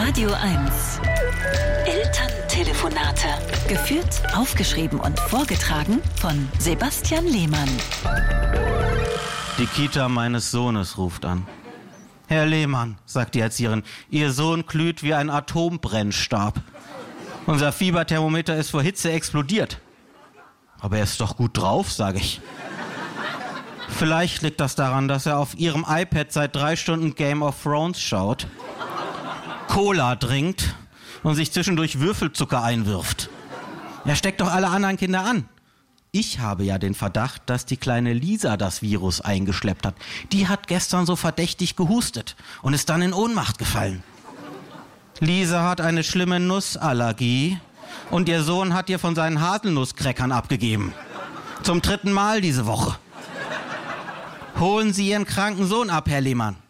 Radio 1. Elterntelefonate. Geführt, aufgeschrieben und vorgetragen von Sebastian Lehmann. Die Kita meines Sohnes ruft an. Herr Lehmann, sagt die Erzieherin, Ihr Sohn glüht wie ein Atombrennstab. Unser Fieberthermometer ist vor Hitze explodiert. Aber er ist doch gut drauf, sage ich. Vielleicht liegt das daran, dass er auf Ihrem iPad seit 3 Stunden Game of Thrones schaut, Cola trinkt und sich zwischendurch Würfelzucker einwirft. Er steckt doch alle anderen Kinder an. Ich habe ja den Verdacht, dass die kleine Lisa das Virus eingeschleppt hat. Die hat gestern so verdächtig gehustet und ist dann in Ohnmacht gefallen. Lisa hat eine schlimme Nussallergie und ihr Sohn hat ihr von seinen Haselnusskräckern abgegeben. Zum 3. Mal diese Woche. Holen Sie Ihren kranken Sohn ab, Herr Lehmann.